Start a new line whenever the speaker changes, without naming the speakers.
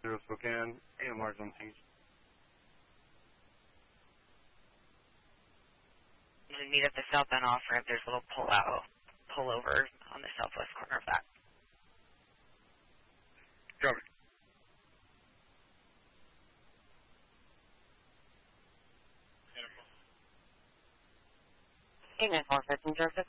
0 Spokane, AMR's on page.
We meet at the southbound off-ramp. There's a little pullover on the southwest corner of that.
Copy.
Amen, 415 Joseph.